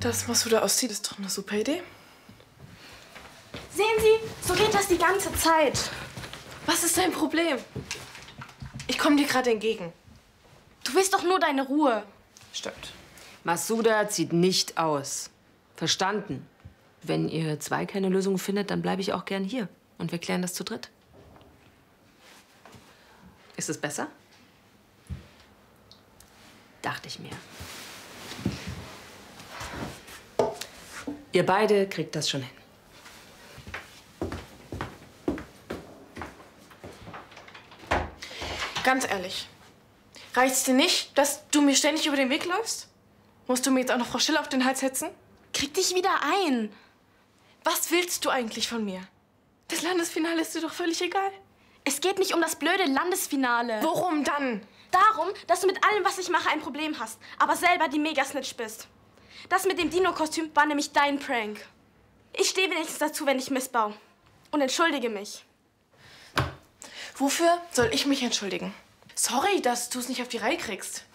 Dass Masuda auszieht, ist doch eine super Idee. Sehen Sie, so geht das die ganze Zeit. Was ist dein Problem? Ich komme dir gerade entgegen. Du willst doch nur deine Ruhe. Stimmt. Masuda zieht nicht aus. Verstanden. Wenn ihr zwei keine Lösung findet, dann bleibe ich auch gern hier. Und wir klären das zu dritt. Ist es besser? Dachte ich mir. Ihr beide kriegt das schon hin. Ganz ehrlich, reicht's dir nicht, dass du mir ständig über den Weg läufst? Musst du mir jetzt auch noch Frau Schiller auf den Hals hetzen? Krieg dich wieder ein. Was willst du eigentlich von mir? Das Landesfinale ist dir doch völlig egal. Es geht nicht um das blöde Landesfinale. Worum dann? Darum, dass du mit allem, was ich mache, ein Problem hast, aber selber die Megasnitch bist. Das mit dem Dino-Kostüm war nämlich dein Prank. Ich stehe wenigstens dazu, wenn ich missbaue. Und entschuldige mich. Wofür soll ich mich entschuldigen? Sorry, dass du es nicht auf die Reihe kriegst.